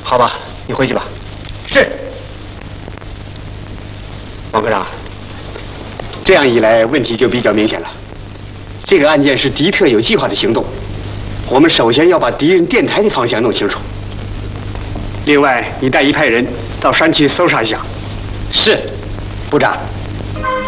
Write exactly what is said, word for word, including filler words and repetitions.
好吧，你回去吧。 是。 王科长，这样一来问题就比较明显了。这个案件是敌特有计划的行动，我们首先要把敌人电台的方向弄清楚。另外，你带一派人到山区搜查一下。 是， 部长。